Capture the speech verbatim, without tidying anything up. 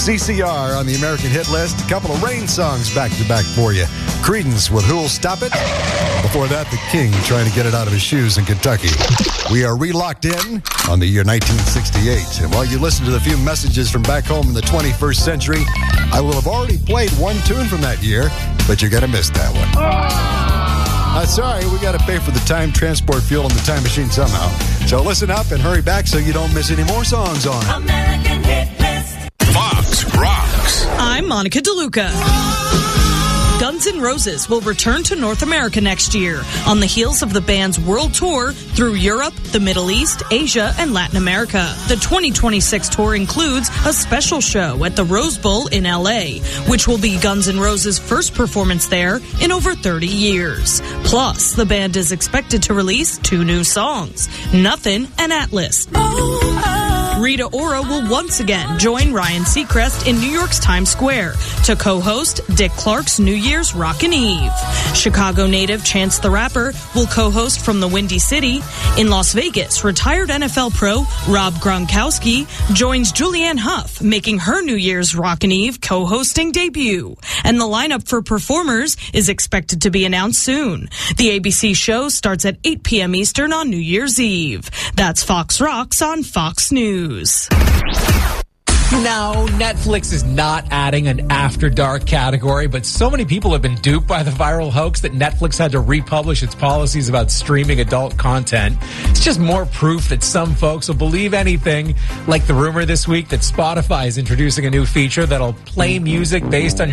C C R on the American hit list. A couple of Rain songs back-to-back for you. Creedence with Who'll Stop It? Before that, The King trying to get it out of his shoes in Kentucky. We are re-locked in on the year nineteen sixty-eight. And while you listen to the few messages from back home in the twenty-first century, I will have already played one tune from that year, but you're going to miss that one. Uh, sorry, we got to pay for the time transport fuel in the time machine somehow. So listen up and hurry back so you don't miss any more songs on it. American Hit List. Fox Rocks. I'm Monica DeLuca. Guns N' Roses will return to North America next year on the heels of the band's world tour through Europe, the Middle East, Asia, and Latin America. The twenty twenty-six tour includes a special show at the Rose Bowl in L A, which will be Guns N' Roses' first performance there in over thirty years. Plus, the band is expected to release two new songs, Nothing and Atlas. Rita Ora will once again join Ryan Seacrest in New York's Times Square to co-host Dick Clark's New Year's Rockin' Eve. Chicago native Chance the Rapper will co-host from the Windy City. In Las Vegas, retired N F L pro Rob Gronkowski joins Julianne Hough, making her New Year's Rockin' Eve co-hosting debut. And the lineup for performers is expected to be announced soon. The A B C show starts at eight p.m. Eastern on New Year's Eve. That's Fox Rocks on Fox News. No, Netflix is not adding an After Dark category, but so many people have been duped by the viral hoax that Netflix had to republish its policies about streaming adult content. It's just more proof that some folks will believe anything, like the rumor this week that Spotify is introducing a new feature that'll play music based on